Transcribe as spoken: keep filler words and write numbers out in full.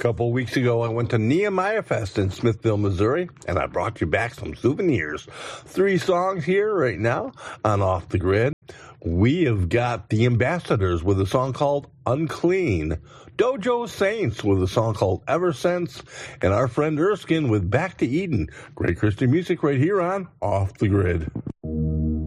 couple weeks ago, I went to Nehemiah Fest in Smithville, Missouri, and I brought you back some souvenirs. Three songs here right now on Off the Grid. We have got the Ambassadors with a song called Unclean, Dojo Saints with a song called Ever Since, and our friend Erskine with Back to Eden. Great Christian music right here on Off the Grid.